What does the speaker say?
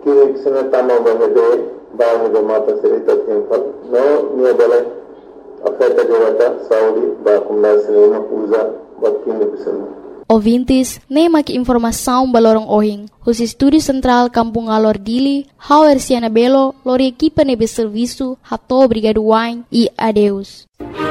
Kini kisah tama bahade bahan mata cerita timpal no niya balai afeta jawata Saudi bakum nasina uza batkini bisana. Ouvintes, nem aqui informação balorong ohing. Os estúdios central Kampung Alor Dili, Hauer Siana Belo, lori equipa nebe serviço, hato obrigado wine e adeus.